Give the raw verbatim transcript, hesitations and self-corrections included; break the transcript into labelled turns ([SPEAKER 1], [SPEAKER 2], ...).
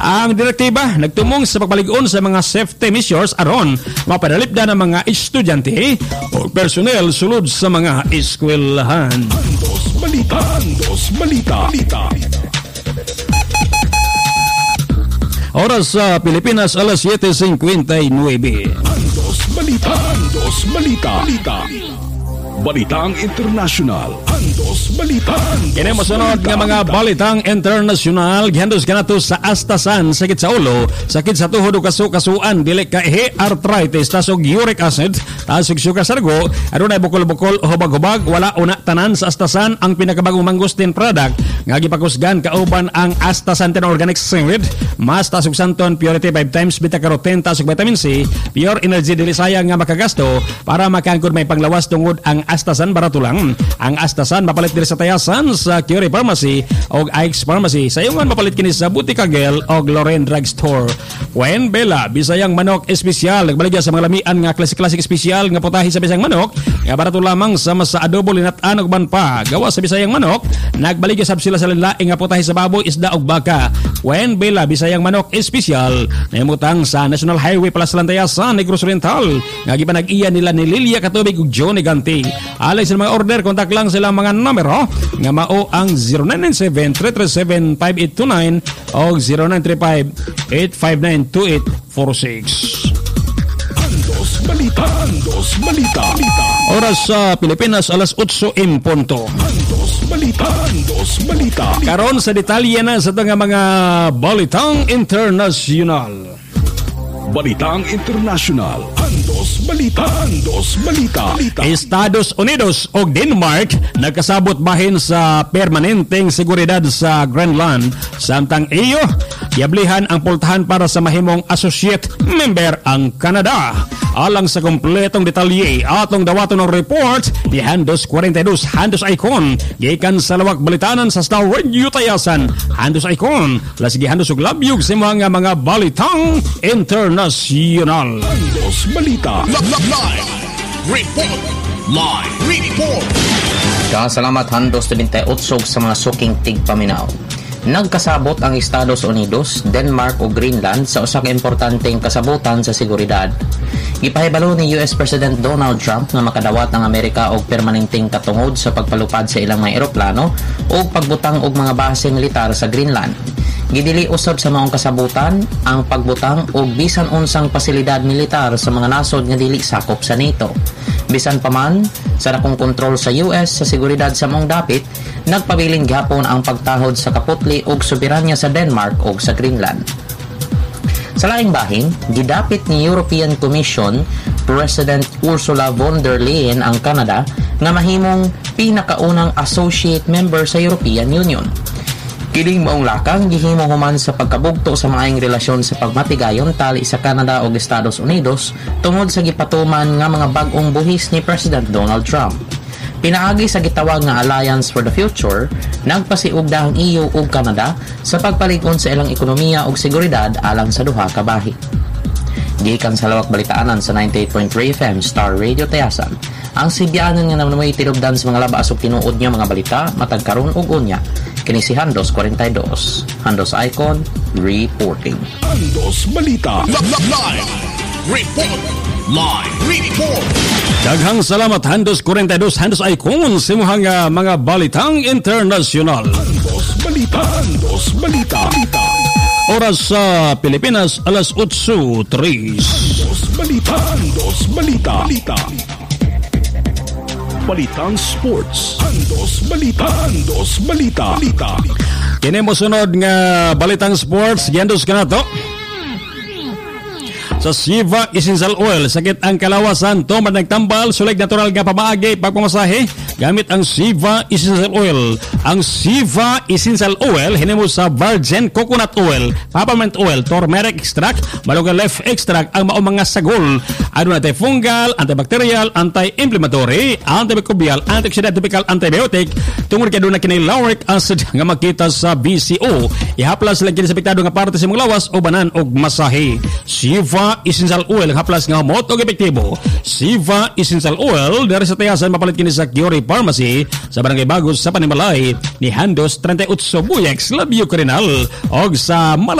[SPEAKER 1] Ang direktiba nagtumong sa pagpalig-on sa mga safety measures aron mapadalipdan ng mga estudyante o personnel sulod sa mga eskwelahan.
[SPEAKER 2] Andos Balita, Andos Balita, Balita.
[SPEAKER 1] Oras sa Pilipinas, alas siete fifty-nine.
[SPEAKER 2] Andos Balita, Andos Balita, Balita. Balitang Internasyonal. Andos Balita, Andos
[SPEAKER 1] Kini masunod nga mga balitang internasyonal gihandos kanato sa astasan, sakit sa ulo, sakit sa tuhod ug kasu-kasuan, dili ka arthritis, tasog uric acid, tasog sugar sa dugo, adunay bukol-bukol o hubag-hubag, wala una tanan sa astasan ang pinakabagong mangustin product nga gipakusgan kauban ang astasan ten organic seaweed, mas tasog santon purity five times beta carotene, tasog vitamin C, pure energy, dili sayang nga makagasto para makaangkod may panglawas tungod ang astasan barato lang. Ang astasan mapalit diri sa tayasan sa Curie Pharmacy o Ike's Pharmacy. Sayungan mapalit kini sa Butikagel o Loren Drugstore. When Bella, Bisayang manok espesyal, nagbaligya sa mga lamian nga klasik-klasik espesyal nga putahe sa Bisayang manok, nga barato lamang sama sa adobo, linat-an ug banpa. Gawa sa Bisayang manok, nagbaligya sab sila sa lain nga putahe sa baboy, isda ug baka. When Bella, Bisayang manok espesyal, nahimutang sa National Highway Plaza Lantayasan, Negros Oriental, nga gipanag-iya nila ni Lilia Katubig ug Johnny Ganti. Alay sa mga order, kontak lang sila mga numero nga mao ang zero nine nine seven, three three seven, five eight two nine o zero nine three five, eight five nine, two eight four six.
[SPEAKER 2] Andos Balita, Andos Balita, Balita.
[SPEAKER 1] Oras sa Pilipinas, alas otso en punto.
[SPEAKER 2] Andos Balita, Andos Balita.
[SPEAKER 1] Karon sa detalye na sa nga mga balitang internasyonal.
[SPEAKER 2] Balitang Internasyonal. Andos Balita, Andos Balita, Balita.
[SPEAKER 1] Estados Unidos o Denmark nagkasabot bahin sa permanenteng seguridad sa Greenland. Samtang iyo, yablihan ang pultahan para sa mahimong associate member ang Canada. Alang sa kompletong detalye, atong dawaton ng report ni Handos forty-two, Handos Icon, gikan sa lawak balitanan sa Star Radio Tayasan. Handos Icon, lasigi Handos ug labyog sa mga mga balitang internasyonal.
[SPEAKER 2] Andos Balita.
[SPEAKER 3] Live report. Live report.
[SPEAKER 4] Kasalamat Handos twenty-eight sa mga suking tigpaminaw. Nagkasabot ang Estados Unidos, Denmark o Greenland sa usa ka importanteng kasabutan sa seguridad. Gipahibalo ni U S President Donald Trump na makadawat ng Amerika og permanenteng katungod sa pagpalupad sa ilang mga eroplano o pagbutang og mga base militar sa Greenland. Gidili usab sa maong kasabutan ang pagbutang og bisan unsang pasilidad militar sa mga nasod nga dili sakop sa NATO. Bisan pa man sa dakong kontrol sa U S sa seguridad sa maong dapit, nagpabiling gihapon ang pagtahod sa kaputli ug soberanya sa Denmark ug sa Greenland. Sa laing bahin, gidapit ni European Commission President Ursula von der Leyen ang Canada nga mahimong pinakaunang associate member sa European Union. Kining maong lakang gihimo human sa pagkabugto sa maayong relasyon sa pagmatigayon tali sa Canada ug Estados Unidos tungod sa gipatuman nga mga bag-ong buhis ni President Donald Trump. Pinaagi sa gitawag nga Alliance for the Future, nagpasiugda ang E U ug Canada sa pagpalig-on sa ilang ekonomiya ug seguridad alang sa duha ka bahin. Gikan sa lawak balitaanan sa ninety-eight point three F M Star Radio Tayasan, ang sibyanan nga naman tinubdan sa mga labaas ug tinuod niya mga balita matag karon ug unya. Kini si Handos forty-two, Handos Icon reporting.
[SPEAKER 2] Andos Balita.
[SPEAKER 3] Live report. Live report.
[SPEAKER 1] Daghang salamat Handos forty-two, Handos Icon sa imong uh, mga balitang internasyonal.
[SPEAKER 2] Andos Balita, Andos Balita, Balita.
[SPEAKER 1] Oras sa Pilipinas, alas otso tres.
[SPEAKER 2] Andos Balita, Andos Balita, Balita. Balitang Sports. Andos Balita, Andos Balita, Balita.
[SPEAKER 1] Kini mo sunod nga balitang sports, giandos ka na to. Sa Siva Essential Oil, sakit ang kalawasan, tumad nagtambal, sulig natural nga pamaagi, pagpamasahe, gamit ang Siva Essential Oil. Ang Siva Essential Oil, hinimo sa virgin coconut oil, peppermint oil, turmeric extract, malugang leaf extract, ang maong mga sagol. Ano na antifungal, antibacterial, anti-inflammatory, antimicrobial, antioxidant, topical, antibiotic, tungod kaya doon na kini lauric acid nga makita sa B C O. Ihaplas lang kini sa piktado nga parte sa mga lawas o banan o masahe. Siva Essential Oil, haplas nga humot o epektibo. Siva Essential Oil, dari sa tayasan, mapalit kini sa Curie Pharmacy, sa Barangay Bagos, sa Panimalay, ni Handos thirty-eight Buyex, Labio Corinal, o sa Malay.